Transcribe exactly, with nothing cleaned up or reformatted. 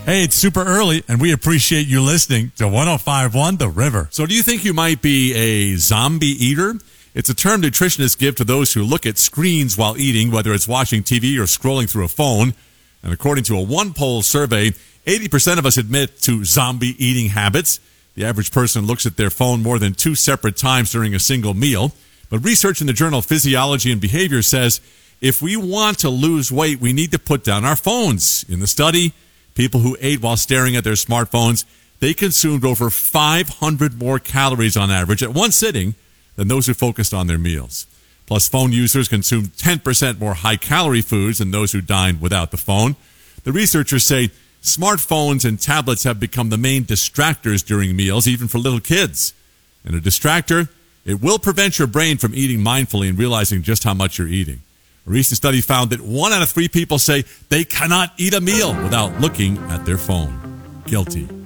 Hey, it's super early, and we appreciate you listening to one oh five point one The River. So do you think you might be a zombie eater? It's a term nutritionists give to those who look at screens while eating, whether it's watching T V or scrolling through a phone. And according to a one-poll survey, eighty percent of us admit to zombie eating habits. The average person looks at their phone more than two separate times during a single meal. But research in the journal Physiology and Behavior says if we want to lose weight, we need to put down our phones. In the study, people who ate while staring at their smartphones, they consumed over five hundred more calories on average at one sitting than those who focused on their meals. Plus, phone users consumed ten percent more high-calorie foods than those who dined without the phone. The researchers say smartphones and tablets have become the main distractors during meals, even for little kids. And a distractor, it will prevent your brain from eating mindfully and realizing just how much you're eating. A recent study found that one out of three people say they cannot eat a meal without looking at their phone. Guilty.